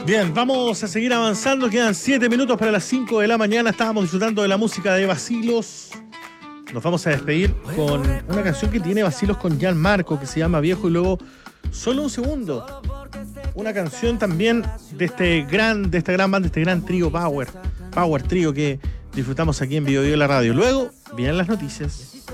Bien, vamos a seguir avanzando. Quedan 7 minutos para las 5 de la mañana. Estábamos disfrutando de la música de Bacilos. Nos vamos a despedir con una canción que tiene Bacilos con Gianmarco, que se llama Viejo y luego Solo un segundo. Una canción también de esta gran banda, de este gran trío Power Trío que disfrutamos aquí en Bio Bio La Radio. Luego vienen las noticias.